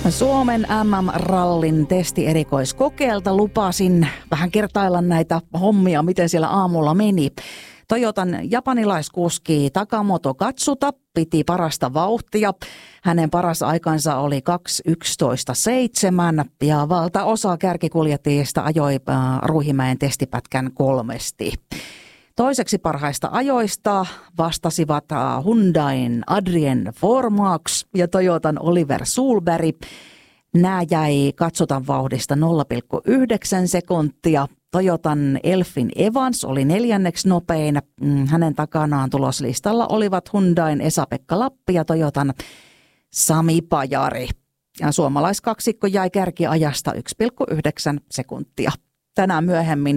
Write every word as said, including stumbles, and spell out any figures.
Suomen M M-rallin testierikoiskokeelta lupasin vähän kertailla näitä hommia, miten siellä aamulla meni. Toyotan japanilaiskuski Takamoto Katsuta piti parasta vauhtia. Hänen paras aikansa oli kaksi yksitoista seitsemän ja valtaosa kärkikuljettajista ajoi äh, Ruuhimäen testipätkän kolmesti. Toiseksi parhaista ajoista vastasivat Hyundain Adrien Formax ja Toyotan Oliver Sulberg. Nämä jäi Katsutan vauhdista nolla pilkku yhdeksän sekuntia. Toyotan Elfin Evans oli neljänneksi nopein. Hänen takanaan tuloslistalla olivat Hyundain Esa-Pekka Lappi ja Toyotan Sami Pajari. Ja suomalaiskaksikko jäi kärkiajasta yksi pilkku yhdeksän sekuntia. Tänään myöhemmin